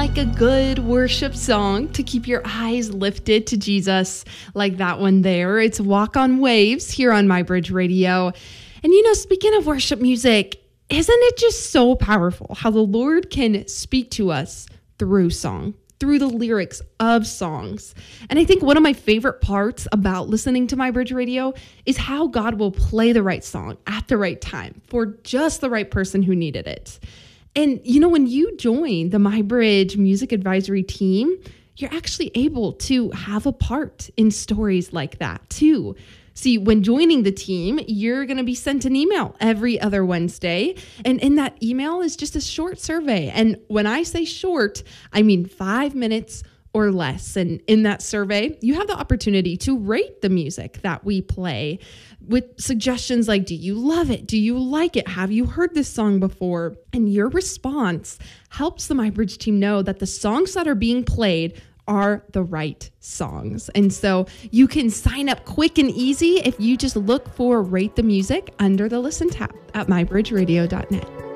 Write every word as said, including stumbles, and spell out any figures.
Like a good worship song to keep your eyes lifted to Jesus, like that one there. It's Walk on Waves here on MyBridge Radio. And you know, speaking of worship music, isn't it just so powerful how the Lord can speak to us through song, through the lyrics of songs? And I think one of my favorite parts about listening to MyBridge Radio is how God will play the right song at the right time for just the right person who needed it. And, you know, when you join the MyBridge Music Advisory team, you're actually able to have a part in stories like that, too. See, when joining the team, you're going to be sent an email every other Wednesday. And in that email is just a short survey. And when I say short, I mean five minutes or less. And in that survey, you have the opportunity to rate the music that we play with suggestions like, do you love it? Do you like it? Have you heard this song before? And your response helps the MyBridge team know that the songs that are being played are the right songs. And so you can sign up quick and easy if you just look for Rate the Music under the Listen tab at my bridge radio dot net.